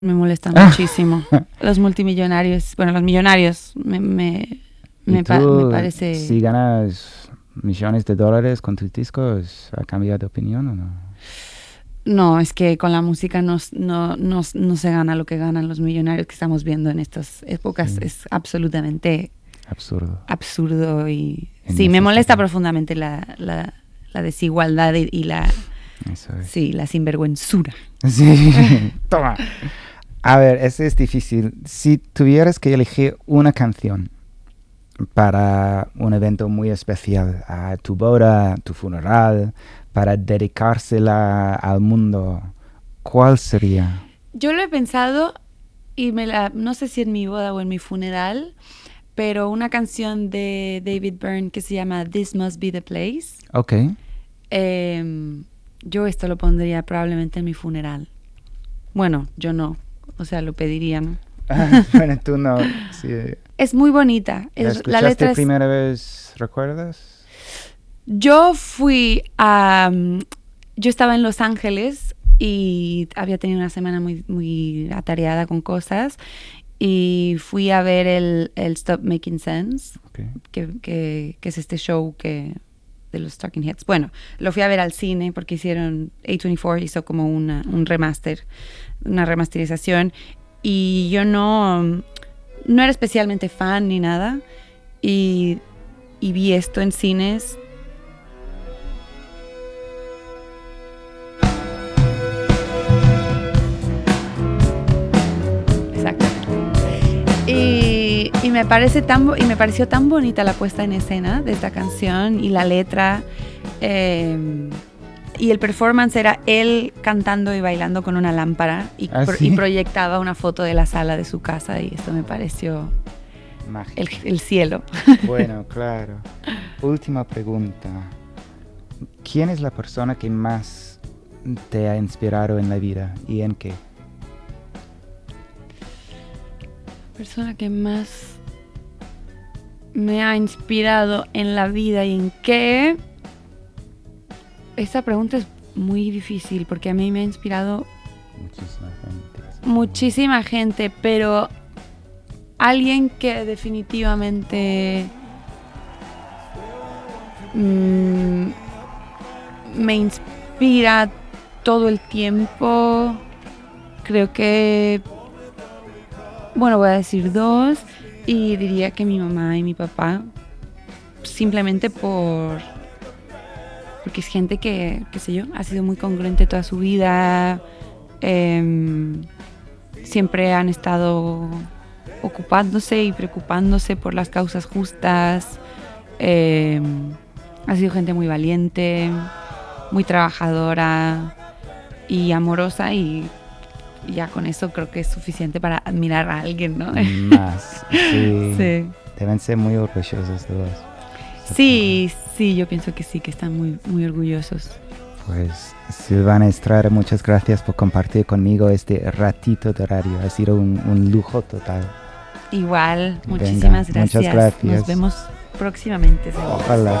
Me molestan muchísimo. Los multimillonarios, bueno, los millonarios, me parece... Si ganas millones de dólares con tus discos, ¿ha cambiado de opinión o no? No, es que con la música no se gana lo que ganan los millonarios que estamos viendo en estas épocas. Sí. Es absolutamente absurdo y sí, me molesta profundamente la desigualdad y la... Eso es. Sí, la sinvergüenzura. Sí, toma. A ver, eso es difícil. Si tuvieras que elegir una canción para un evento muy especial, a tu boda, tu funeral, para dedicársela al mundo, ¿cuál sería? Yo lo he pensado y no sé si en mi boda o en mi funeral, pero una canción de David Byrne que se llama This Must Be the Place. Ok. Yo esto lo pondría probablemente en mi funeral. Bueno, yo no. O sea, lo pediría, ¿no? Bueno, tú no. Sí. Es muy bonita. ¿La escuchaste la primera vez, recuerdas? Yo yo estaba en Los Ángeles y había tenido una semana muy, muy atareada con cosas y fui a ver el Stop Making Sense, okay. que es este show de los Talking Heads. Bueno, lo fui a ver al cine porque A24 hizo como una remasterización y yo no era especialmente fan ni nada y vi esto en cines. Exacto. Y me pareció tan bonita la puesta en escena de esta canción y la letra y el performance era él cantando y bailando con una lámpara y proyectaba una foto de la sala de su casa y esto me pareció el cielo. Bueno, claro. Última pregunta. ¿Quién es la persona que más te ha inspirado en la vida y en qué? Persona que más me ha inspirado en la vida y en qué. Esta pregunta es muy difícil porque a mí me ha inspirado muchísima gente, pero alguien que definitivamente me inspira todo el tiempo, creo que, bueno, voy a decir dos y diría que mi mamá y mi papá, simplemente porque es gente que, qué sé yo, ha sido muy congruente toda su vida, siempre han estado ocupándose y preocupándose por las causas justas, ha sido gente muy valiente, muy trabajadora y amorosa y ya con eso creo que es suficiente para admirar a alguien, ¿no? Más, sí. Sí. Deben ser muy orgullosos de vos. Sí, yo pienso que sí, que están muy, muy orgullosos. Pues Silvana Estrada, muchas gracias por compartir conmigo este ratito de radio. Ha sido un lujo total. Igual, muchísimas gracias. Muchas gracias. Nos vemos próximamente. Ojalá.